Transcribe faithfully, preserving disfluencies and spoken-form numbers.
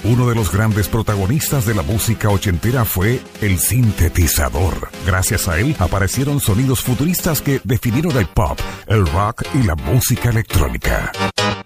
Uno de los grandes protagonistas de la música ochentera fue el sintetizador. Gracias a él aparecieron sonidos futuristas que definieron el pop, el rock y la música electrónica.